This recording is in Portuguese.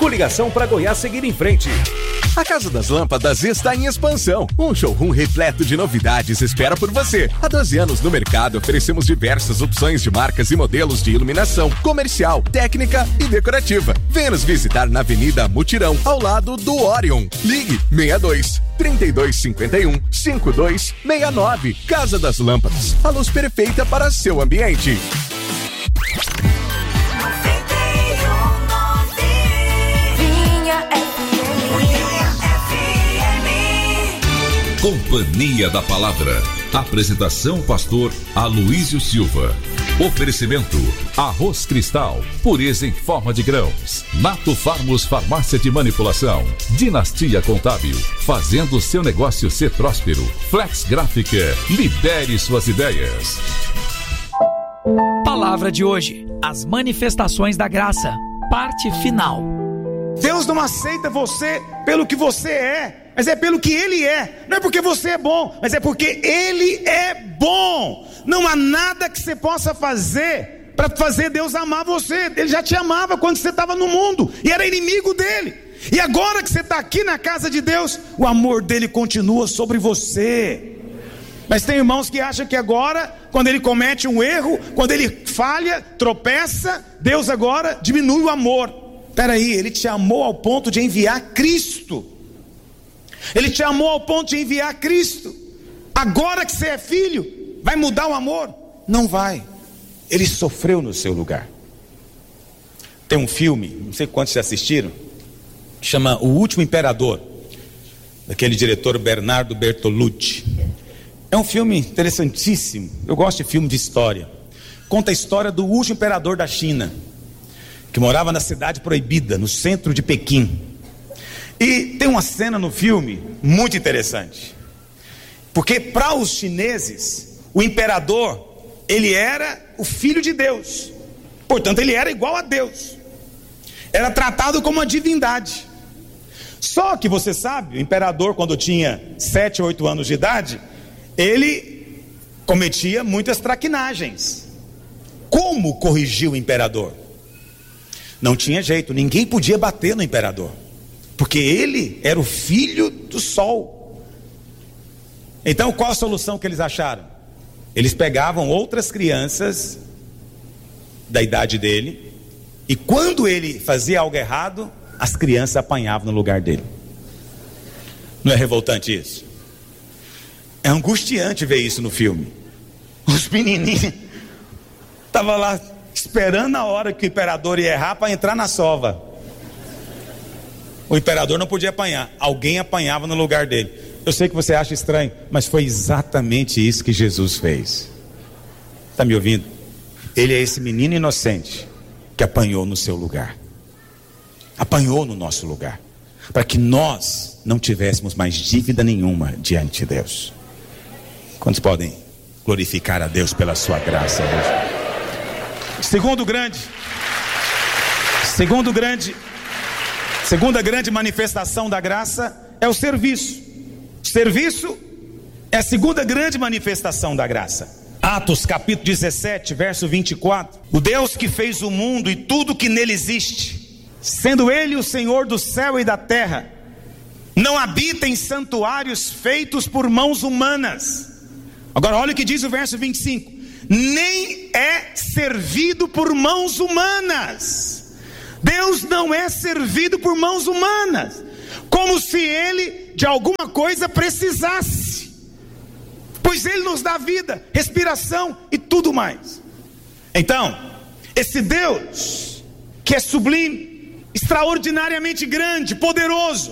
Coligação para Goiás seguir em frente. A Casa das Lâmpadas está em expansão. Um showroom repleto de novidades espera por você. Há 12 anos no mercado, oferecemos diversas opções de marcas e modelos de iluminação, comercial, técnica e decorativa. Venha nos visitar na Avenida Mutirão, ao lado do Orion. Ligue 62-3251-5269. Casa das Lâmpadas, a luz perfeita para seu ambiente. Companhia da Palavra. Apresentação pastor Aloísio Silva. Oferecimento Arroz Cristal, pureza em forma de grãos. Nato Farmos Farmácia de Manipulação. Dinastia Contábil, fazendo seu negócio ser próspero. Flex Gráfica, libere suas ideias. Palavra de hoje: as manifestações da graça, parte final. Deus não aceita você pelo que você é, mas é pelo que Ele é. Não é porque você é bom, mas é porque Ele é bom. Não há nada que você possa fazer para fazer Deus amar você. Ele já te amava quando você estava no mundo e era inimigo dele. E agora que você está aqui na casa de Deus, o amor dele continua sobre você. Mas tem irmãos que acham que agora, quando ele comete um erro, quando ele falha, tropeça, Deus agora diminui o amor. Peraí, Ele te amou ao ponto de enviar Cristo. Ele te amou ao ponto de enviar Cristo. Agora que você é filho, vai mudar o amor? Não vai. Ele sofreu no seu lugar. Tem um filme, não sei quantos já assistiram, que chama O Último Imperador, daquele diretor Bernardo Bertolucci. É um filme interessantíssimo. Eu gosto de filme de história. Conta a história do último imperador da China, que morava na cidade proibida, no centro de Pequim. E tem uma cena no filme muito interessante, porque para os chineses, o imperador, ele era o filho de Deus, portanto ele era igual a Deus, era tratado como uma divindade. Só que você sabe, o imperador, quando tinha 7 ou 8 anos de idade, ele cometia muitas traquinagens. Como corrigir o imperador? Não tinha jeito, ninguém podia bater no imperador, porque ele era o filho do sol. Então qual a solução que eles acharam? Eles pegavam outras crianças da idade dele, e quando ele fazia algo errado, as crianças apanhavam no lugar dele. Não é revoltante isso? É angustiante ver isso no filme. Os menininhos estavam lá esperando a hora que o imperador ia errar para entrar na sova. O imperador não podia apanhar, alguém apanhava no lugar dele. Eu sei que você acha estranho, mas foi exatamente isso que Jesus fez. Está me ouvindo? Ele é esse menino inocente que apanhou no seu lugar, apanhou no nosso lugar, para que nós não tivéssemos mais dívida nenhuma diante de Deus. Quantos podem glorificar a Deus pela sua graça hoje? Segunda grande manifestação da graça é o serviço. Serviço é a segunda grande manifestação da graça. Atos capítulo 17, verso 24. O Deus que fez o mundo e tudo que nele existe, sendo Ele o Senhor do céu e da terra, não habita em santuários feitos por mãos humanas. Agora olha o que diz o verso 25. Nem é servido por mãos humanas. Deus não é servido por mãos humanas, como se Ele de alguma coisa precisasse, pois Ele nos dá vida, respiração e tudo mais. Então, esse Deus que é sublime, extraordinariamente grande, poderoso,